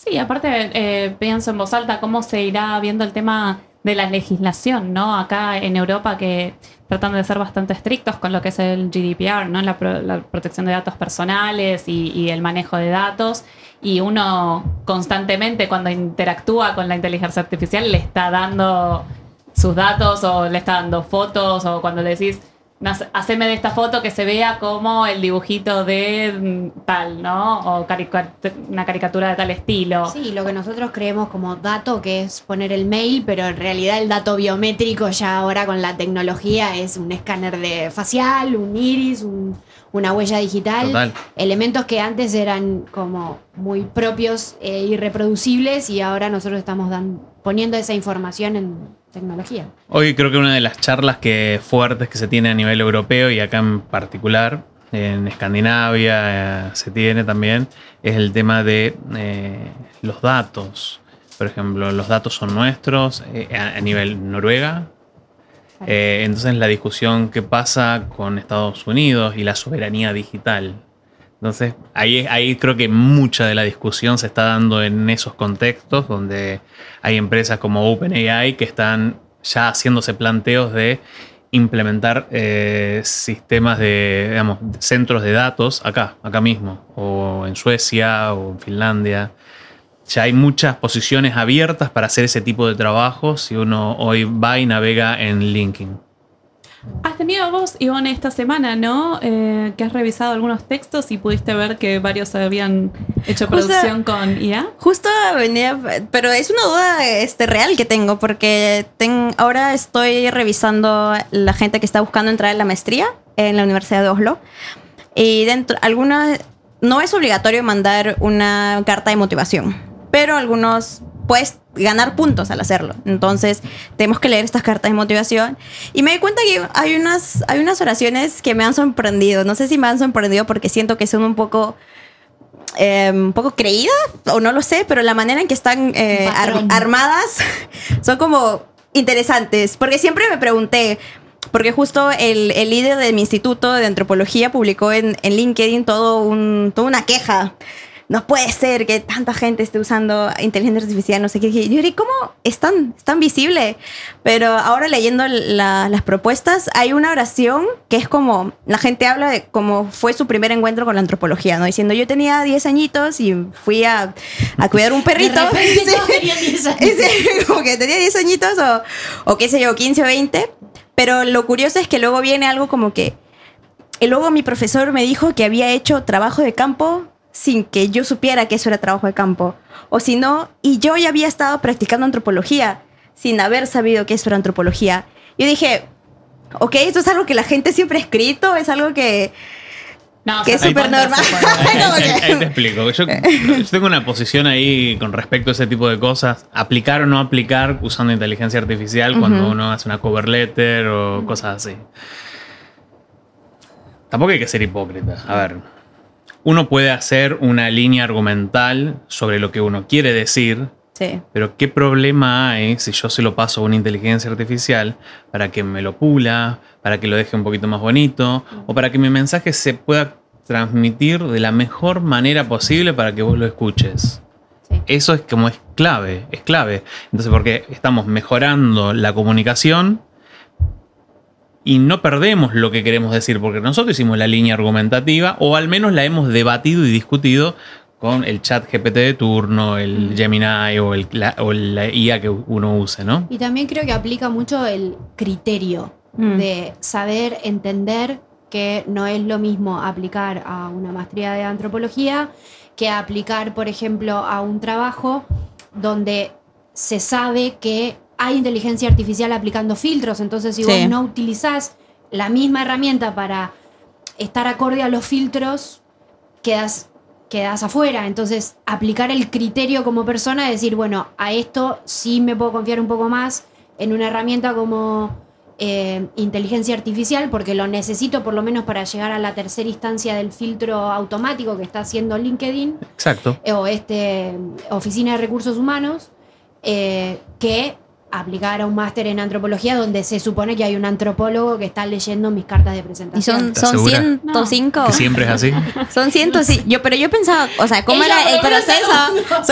Sí, aparte pienso en voz alta cómo se irá viendo el tema de la legislación, ¿no? Acá en Europa que tratan de ser bastante estrictos con lo que es el GDPR, ¿no? La protección de datos personales y el manejo de datos. Y uno constantemente cuando interactúa con la inteligencia artificial le está dando sus datos o le está dando fotos o cuando le decís haceme de esta foto que se vea como el dibujito de tal, ¿no? O una caricatura de tal estilo. Sí, lo que nosotros creemos como dato, que es poner el mail, pero en realidad el dato biométrico ya ahora con la tecnología es un escáner de facial, un iris, una huella digital. Total. Elementos que antes eran como muy propios e irreproducibles y ahora nosotros estamos poniendo esa información en tecnología. Hoy creo que una de las charlas fuertes que se tiene a nivel europeo y acá en particular, en Escandinavia se tiene también, es el tema de los datos. Por ejemplo, los datos son nuestros a nivel Noruega. Entonces la discusión que pasa con Estados Unidos y la soberanía digital. Entonces ahí creo que mucha de la discusión se está dando en esos contextos donde hay empresas como OpenAI que están ya haciéndose planteos de implementar sistemas de, digamos, centros de datos acá mismo, o en Suecia o en Finlandia. Ya hay muchas posiciones abiertas para hacer ese tipo de trabajo si uno hoy va y navega en LinkedIn. Has tenido vos, Ivonne, esta semana, ¿no? Que has revisado algunos textos y pudiste ver que varios habían hecho producción con IA. Justo venía, pero es una duda real que tengo, porque ahora estoy revisando la gente que está buscando entrar en la maestría en la Universidad de Oslo. Y no es obligatorio mandar una carta de motivación, pero algunos puedes ganar puntos al hacerlo. Entonces, tenemos que leer estas cartas de motivación. Y me di cuenta que hay unas oraciones que me han sorprendido. No sé si me han sorprendido porque siento que son un poco creídas, o no lo sé, pero la manera en que están armadas son como interesantes. Porque siempre me pregunté, porque justo el líder de mi instituto de antropología publicó en LinkedIn toda una queja. No puede ser que tanta gente esté usando inteligencia artificial, no sé qué. Yo diría, ¿cómo es tan visible? Pero ahora leyendo las propuestas, hay una oración que es como, la gente habla de cómo fue su primer encuentro con la antropología, ¿no? Diciendo, yo tenía 10 añitos y fui a cuidar un perrito. De repente todos tenían 10 años. Sí, como que tenía 10 añitos o qué sé yo, 15 o 20. Pero lo curioso es que luego viene algo como que... Y luego mi profesor me dijo que había hecho trabajo de campo sin que yo supiera que eso era trabajo de campo. O si no, y yo ya había estado practicando antropología sin haber sabido que eso era antropología. Yo dije, ok, esto es algo que la gente siempre ha escrito, es algo que es súper normal. Ahí te explico. Yo tengo una posición ahí con respecto a ese tipo de cosas. Aplicar o no aplicar usando inteligencia artificial cuando uno hace una cover letter o cosas así. Tampoco hay que ser hipócrita. A ver, uno puede hacer una línea argumental sobre lo que uno quiere decir, sí. Pero ¿qué problema hay si yo se lo paso a una inteligencia artificial para que me lo pula, para que lo deje un poquito más bonito, o para que mi mensaje se pueda transmitir de la mejor manera posible para que vos lo escuches? Sí. Eso es clave. Entonces, porque estamos mejorando la comunicación y no perdemos lo que queremos decir, porque nosotros hicimos la línea argumentativa, o al menos la hemos debatido y discutido con el chat GPT de turno, el Gemini o la IA que uno use, ¿no? Y también creo que aplica mucho el criterio de saber entender que no es lo mismo aplicar a una maestría de antropología que aplicar, por ejemplo, a un trabajo donde se sabe que hay inteligencia artificial aplicando filtros. Entonces, si vos no utilizás la misma herramienta para estar acorde a los filtros, quedás afuera. Entonces, aplicar el criterio como persona, decir, bueno, a esto sí me puedo confiar un poco más en una herramienta como inteligencia artificial, porque lo necesito por lo menos para llegar a la tercera instancia del filtro automático que está haciendo LinkedIn. Exacto. O Oficina de Recursos Humanos, que aplicar a un máster en antropología donde se supone que hay un antropólogo que está leyendo mis cartas de presentación. ¿Y son 105? ¿Que siempre es así? Son 105. Pero yo pensaba, o sea, ¿cómo era el proceso?